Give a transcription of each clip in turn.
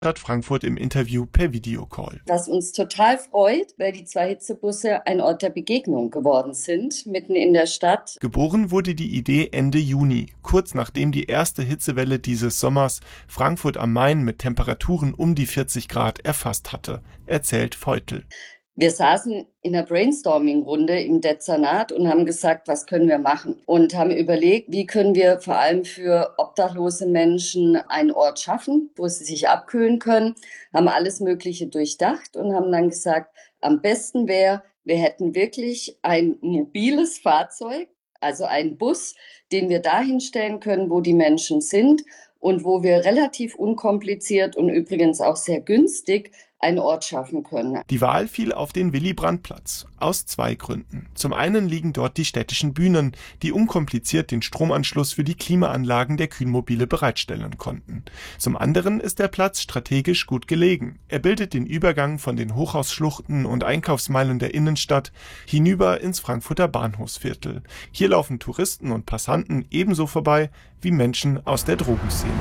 Stadt Frankfurt im Interview per Videocall. Was uns total freut, weil die 2 Hitzebusse ein Ort der Begegnung geworden sind, mitten in der Stadt. Geboren wurde die Idee Ende Juni, kurz nachdem die erste Hitzewelle dieses Sommers Frankfurt am Main mit Temperaturen um die 40 Grad erfasst hatte, erzählt Feutl. Wir saßen in einer Brainstorming-Runde im Dezernat und haben gesagt, was können wir machen? Und haben überlegt, wie können wir vor allem für obdachlose Menschen einen Ort schaffen, wo sie sich abkühlen können, haben alles Mögliche durchdacht und haben dann gesagt, am besten wäre, wir hätten wirklich ein mobiles Fahrzeug, also einen Bus, den wir dahin stellen können, wo die Menschen sind und wo wir relativ unkompliziert und übrigens auch sehr günstig einen Ort schaffen können. Die Wahl fiel auf den Willy-Brandt-Platz, aus 2 Gründen. Zum einen liegen dort die städtischen Bühnen, die unkompliziert den Stromanschluss für die Klimaanlagen der Kühnmobile bereitstellen konnten. Zum anderen ist der Platz strategisch gut gelegen. Er bildet den Übergang von den Hochhausschluchten und Einkaufsmeilen der Innenstadt hinüber ins Frankfurter Bahnhofsviertel. Hier laufen Touristen und Passanten ebenso vorbei wie Menschen aus der Drogenszene.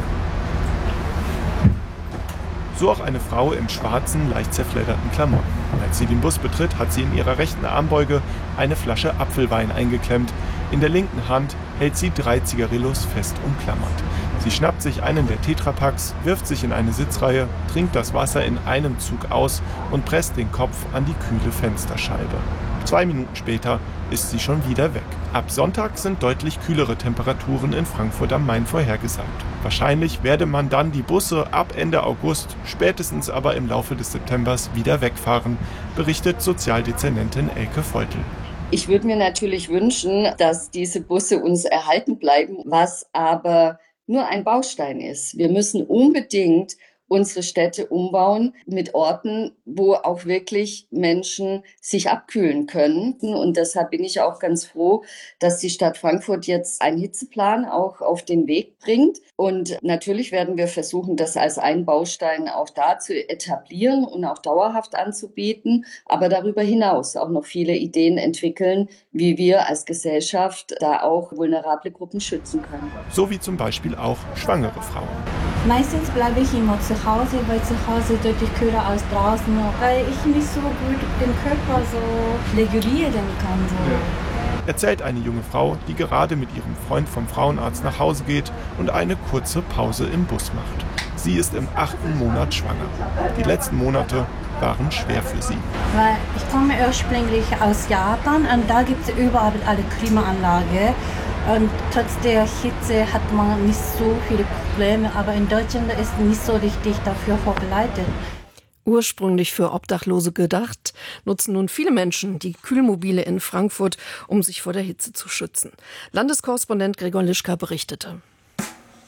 So auch eine Frau in schwarzen, leicht zerfledderten Klamotten. Als sie den Bus betritt, hat sie in ihrer rechten Armbeuge eine Flasche Apfelwein eingeklemmt. In der linken Hand hält sie 3 Zigarillos fest umklammert. Sie schnappt sich einen der Tetrapacks, wirft sich in eine Sitzreihe, trinkt das Wasser in einem Zug aus und presst den Kopf an die kühle Fensterscheibe. 2 Minuten später ist sie schon wieder weg. Ab Sonntag sind deutlich kühlere Temperaturen in Frankfurt am Main vorhergesagt. Wahrscheinlich werde man dann die Busse ab Ende August, spätestens aber im Laufe des Septembers wieder wegfahren, berichtet Sozialdezernentin Elke Feutl. Ich würde mir natürlich wünschen, dass diese Busse uns erhalten bleiben, was aber nur ein Baustein ist. Wir müssen unbedingt unsere Städte umbauen mit Orten, wo auch wirklich Menschen sich abkühlen können. Und deshalb bin ich auch ganz froh, dass die Stadt Frankfurt jetzt einen Hitzeplan auch auf den Weg bringt. Und natürlich werden wir versuchen, das als einen Baustein auch da zu etablieren und auch dauerhaft anzubieten, aber darüber hinaus auch noch viele Ideen entwickeln, wie wir als Gesellschaft da auch vulnerable Gruppen schützen können. So wie zum Beispiel auch schwangere Frauen. Meistens bleibe ich immer zu Hause, weil zu Hause deutlich kühler als draußen, weil ich nicht so gut den Körper so regulieren kann. So. Erzählt eine junge Frau, die gerade mit ihrem Freund vom Frauenarzt nach Hause geht und eine kurze Pause im Bus macht. Sie ist im 8. Monat schwanger. Die letzten Monate waren schwer für sie. Weil ich komme ursprünglich aus Japan und da gibt es überall eine Klimaanlage. Und trotz der Hitze hat man nicht so viele Probleme, aber in Deutschland ist nicht so richtig dafür vorbereitet. Ursprünglich für Obdachlose gedacht, nutzen nun viele Menschen die Kühlmobile in Frankfurt, um sich vor der Hitze zu schützen. Landeskorrespondent Gregor Lischka berichtete.